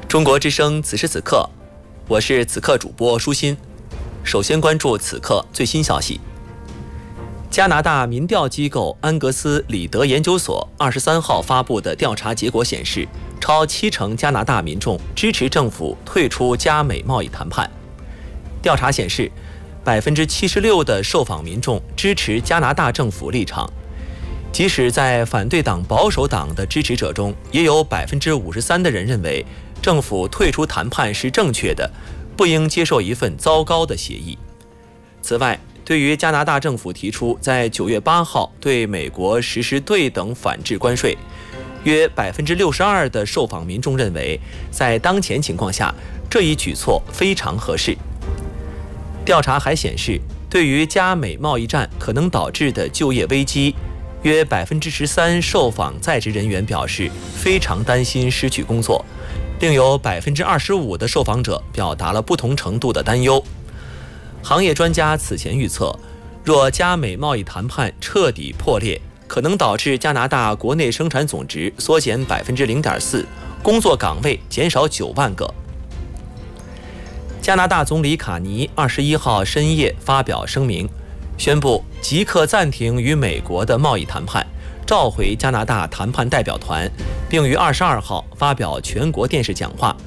中国之声此时此刻，我是此刻主播舒心。首先关注此刻最新消息。加拿大民调机构安格斯里德研究所23号发布的调查结果显示，超70%加拿大民众支持政府退出加美贸易谈判。调查显示，76%的受访民众支持加拿大政府立场。即使在反对党保守党的支持者中，也有53%的人认为政府退出谈判是正确的，不应接受一份糟糕的协议。此外，对于加拿大政府提出在9月8号对美国实施对等反制关税，约62%的受访民众认为，在当前情况下，这一举措非常合适。调查还显示，对于加美贸易战可能导致的就业危机，约13%受访在职人员表示非常担心失去工作，另有25%的受访者表达了不同程度的担忧。行业专家此前预测，若加美贸易谈判彻底破裂，可能导致加拿大国内生产总值缩减0.4%，工作岗位减少9万个。加拿大总理卡尼21号深夜发表声明，宣布即刻暂停与美国的贸易谈判，召回加拿大谈判代表团，并于22号发表全国电视讲话，